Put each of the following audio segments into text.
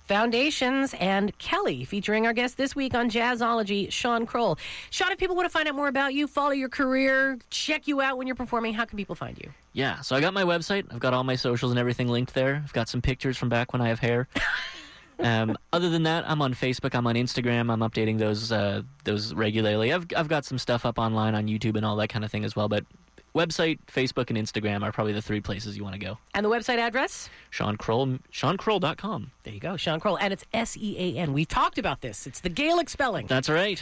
Foundations, and Kelly, featuring our guest this week on Jazzology, Sean Kroll. Sean, if people want to find out more about you, follow your career, check you out when you're performing, how can people find you? Yeah, so I got my website. I've got all my socials and everything linked there. I've got some pictures from back when I have hair. Other than that, I'm on Facebook, I'm on Instagram, I'm updating those regularly. I've got some stuff up online on YouTube and all that kind of thing as well, but website, Facebook, and Instagram are probably the three places you want to go. And the website address? Sean Kroll, SeanKroll.com. There you go, Sean Kroll. And it's S-E-A-N. We talked about this. It's the Gaelic spelling. That's right.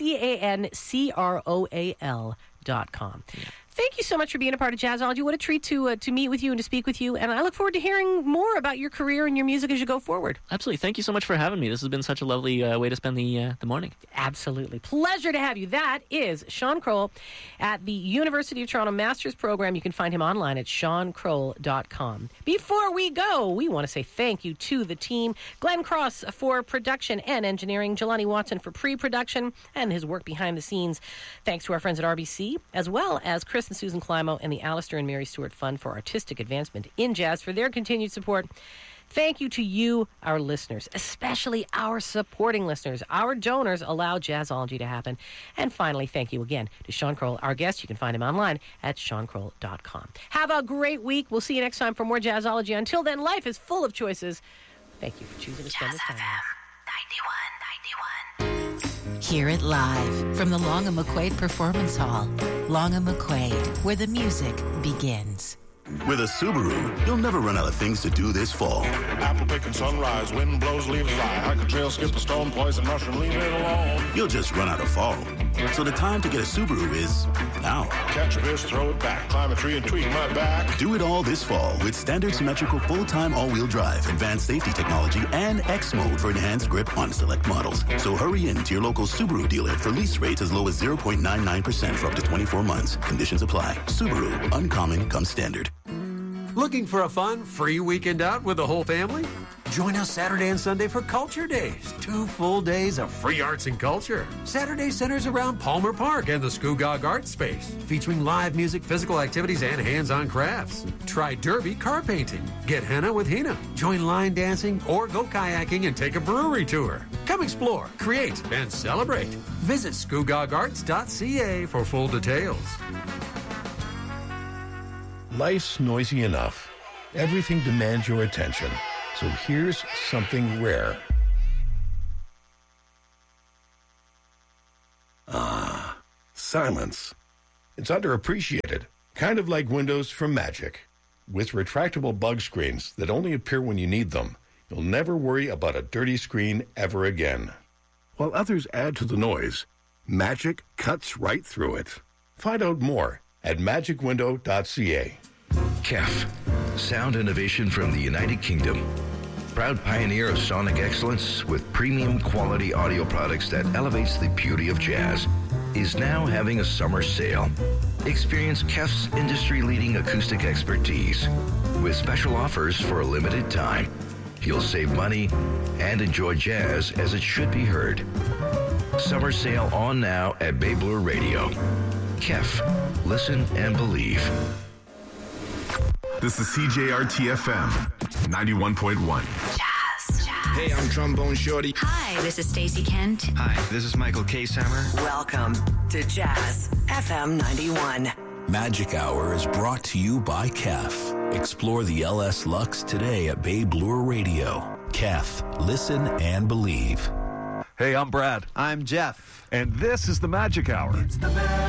SeanCroll.com. Yeah. Thank you so much for being a part of Jazzology. What a treat to meet with you and to speak with you. And I look forward to hearing more about your career and your music as you go forward. Absolutely. Thank you so much for having me. This has been such a lovely way to spend the morning. Absolutely. Pleasure to have you. That is Sean Kroll at the University of Toronto Master's Program. You can find him online at SeanKroll.com. Before we go, we want to say thank you to the team. Glenn Cross for production and engineering. Jelani Watson for pre-production and his work behind the scenes. Thanks to our friends at RBC, as well as Chris and Susan Climo and the Alistair and Mary Stewart Fund for Artistic Advancement in Jazz for their continued support. Thank you to you, our listeners, especially our supporting listeners. Our donors allow Jazzology to happen. And finally, thank you again to Sean Kroll, our guest. You can find him online at SeanKroll.com. Have a great week. We'll see you next time for more Jazzology. Until then, life is full of choices. Thank you for choosing to spend this time. Jazz FM 91. Hear it live from the Long & McQuaid Performance Hall. Long & McQuaid, where the music begins. With a Subaru, you'll never run out of things to do this fall. Apple picking sunrise, wind blows, leaves fly. Hike a trail, skip a stone, poison mushroom, leave it alone. You'll just run out of fall. So the time to get a Subaru is now. Catch a fish, throw it back, climb a tree and tweak my back. Do it all this fall with standard symmetrical full-time all-wheel drive, advanced safety technology, and X mode for enhanced grip on select models. So hurry in to your local Subaru dealer for lease rates as low as 0.99% for up to 24 months. Conditions apply. Subaru, uncommon comes standard. Looking for a fun, free weekend out with the whole family? Join us Saturday and Sunday for Culture Days. 2 full days of free arts and culture. Saturday centers around Palmer Park and the Scugog Art Space, featuring live music, physical activities, and hands-on crafts. Try derby car painting. Get henna with Hina. Join line dancing or go kayaking and take a brewery tour. Come explore, create, and celebrate. Visit scugogarts.ca for full details. Life's noisy enough. Everything demands your attention. So here's something rare. Silence. It's underappreciated. Kind of like Windows from Magic. With retractable bug screens that only appear when you need them, you'll never worry about a dirty screen ever again. While others add to the noise, Magic cuts right through it. Find out more at magicwindow.ca. KEF, sound innovation from the United Kingdom. Proud pioneer of sonic excellence with premium quality audio products that elevates the beauty of jazz, is now having a summer sale. Experience KEF's industry-leading acoustic expertise with special offers for a limited time. You'll save money and enjoy jazz as it should be heard. Summer sale on now at Bay Bloor Radio. KEF, listen and believe. This is CJRT-FM 91.1. Jazz. Hey, I'm Trombone Shorty. Hi, this is Stacey Kent. Hi, this is Michael K-Sammer. Welcome to Jazz FM 91. Magic Hour is brought to you by KEF. Explore the LS Lux today at Bay Bloor Radio. KEF, listen and believe. Hey, I'm Brad. I'm Jeff. And this is the Magic Hour. It's the